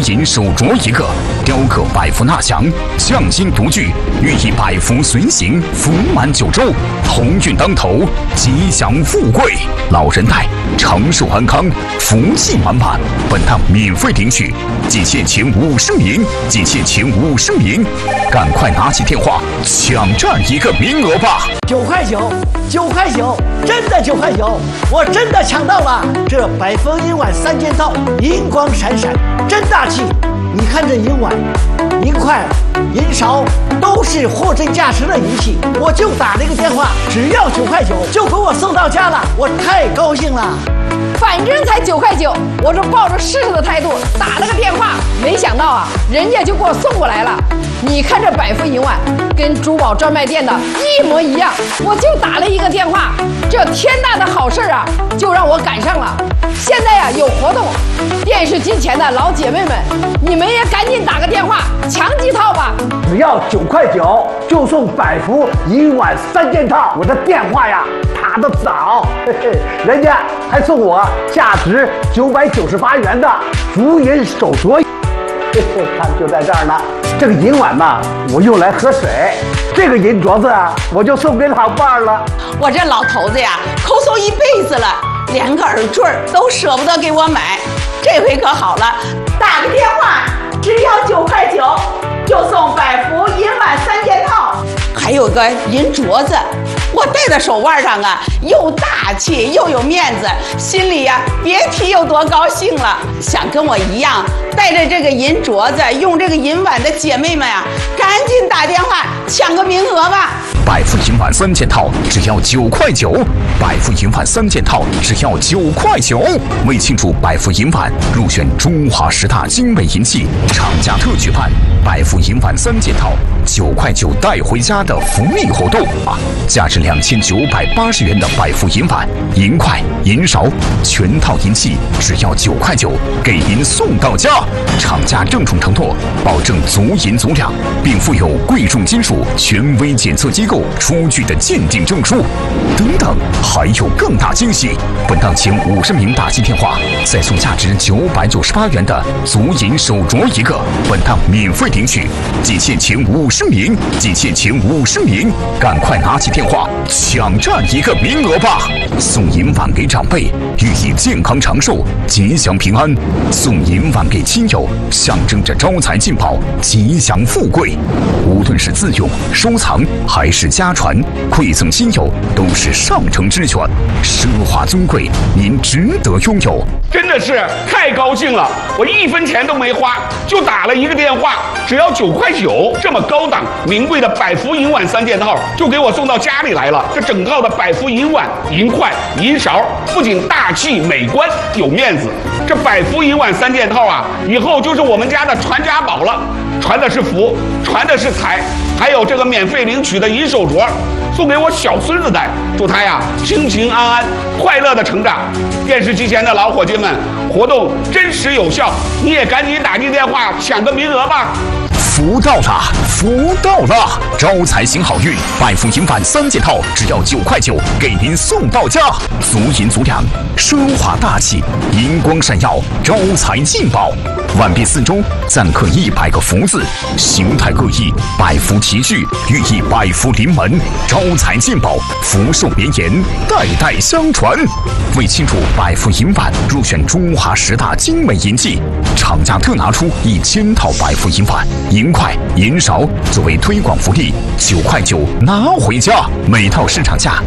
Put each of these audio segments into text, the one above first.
银手镯1个，雕刻百福纳祥，匠心独具，寓意百福随行，福满九州，鸿运当头，吉祥富贵，老人带，长寿安康，福气满满。本趟免费领取，仅限前50名，仅限前50名，赶快拿起电话抢占1个名额吧 ！9块9，9块9，真的9块9，我真的抢到了！这百福银碗3件套，银光闪闪，真大气！你看这银碗、银筷、银勺，都是货真价实的银器。我就打了一个电话，只要9块9，就给我送到家了，我太高兴了。 反正才9块9，我是抱着试试的态度打了个电话，没想到啊，人家就给我送过来了。你看这百福银碗跟珠宝专卖店的一模一样，我就打了一个电话，这天大的好事啊，就让我赶上了。现在呀有活动，电视机前的老姐妹们，你们也赶紧打个电话抢几套吧！ 只要9块9，就送百福银碗3件套。我的电话呀打得早，嘿嘿，人家还送我价值998元的福银手镯。嘿嘿，看就在这儿呢。这个银碗嘛，我用来喝水；这个银镯子啊，我就送给老伴儿了。 我这老头子呀，抠搜一辈子了，连个耳坠都舍不得给我买。这回可好了，打个电话，只要9块9，就送百福银碗3件套，还有个银镯子。我戴在手腕上啊，又大气又有面子，心里呀别提有多高兴了。想跟我一样带着这个银镯子、用这个银碗的姐妹们呀，赶紧打电话抢个名额吧！ 百福银碗3件套只要9块9，百福银碗3件套只要9块9。为庆祝百福银碗入选中华10大精美银器，厂家特举办百福银碗3件套9块9带回家的福利活动啊！价值2980元的百福银碗、银筷、银勺，全套银器只要9块9，给您送到家。厂家郑重承诺，保证足银足两，并附有贵重金属权威检测机构出具的鉴定证书。等等，还有更大惊喜！本档前50名打进电话，再送价值998元的足银手镯1个。本档免费领取，仅限前50名，仅限前50名，赶快拿起电话抢占1个名额吧！送银碗给长辈，寓意健康长寿、吉祥平安；送银碗给亲友，象征着招财进宝、吉祥富贵。无论是自用、收藏还是家传，馈赠亲友都是上乘之选，奢华尊贵，您值得拥有。 真的是太高兴了！我1分钱都没花，就打了一个电话，只要9块9，这么高档名贵的百福银碗3件套就给我送到家里来了。这整套的百福银碗、银筷、银勺，不仅大气美观有面子，这百福银碗3件套啊，以后就是我们家的传家宝了。传的是福，传的是财，还有这个免费领取的银手镯，送给我小孙子戴，祝他呀平平安安、快乐的成长。电视机前的老伙计们，活动真实有效，你也赶紧打进电话抢个名额吧！ 福到了，福到了！招财行好运，百福银碗3件套只要9块9，给您送到家。足银足两，奢华大气，银光闪耀，招财进宝。碗壁4周錾刻100个福字，形态各异，百福齐聚，寓意百福临门，招财进宝，福寿绵延，代代相传。为庆祝百福银碗入选中华10大精美银器，厂家特拿出1000套百福银碗、银筷、银勺作为推广福利，9块9拿回家，每套市场价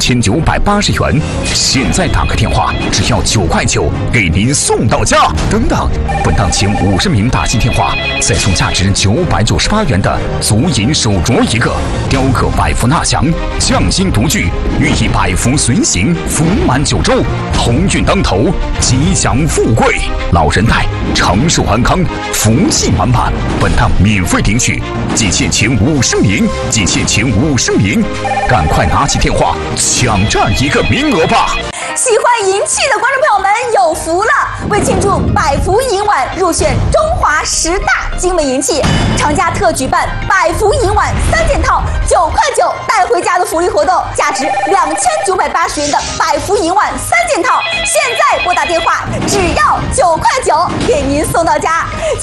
2980元。现在打个电话，只要9块9，给您送到家。等等，本档前50名打进电话，再送价值998元的足银手镯1个，雕刻百福纳祥，匠心独具，寓意百福随行，福满九州，鸿运当头，吉祥富贵，老人带，长寿安康，福气满满。本档免费领取，仅限前50名，仅限前50名，赶快拿起电话抢占1个名额吧！ 喜欢银器的观众朋友们有福了！为庆祝百福银碗入选中华10大精美银器，厂家特举办百福银碗3件套9块9带回家的福利活动，价值2980元的百福银碗3件套，现在拨打电话，只要9块9，给您送到家。